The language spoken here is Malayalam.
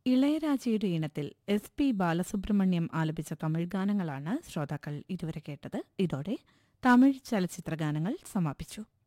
ഇളയരാജയുടെ ഈണത്തിൽ SP ബാലസുബ്രഹ്മണ്യം ആലപിച്ച തമിഴ് ഗാനങ്ങളാണ് ശ്രോതാക്കൾ ഇതുവരെ കേട്ടത്. ഇതോടെ തമിഴ് ചലച്ചിത്ര ഗാനങ്ങൾ സമാപിച്ചു.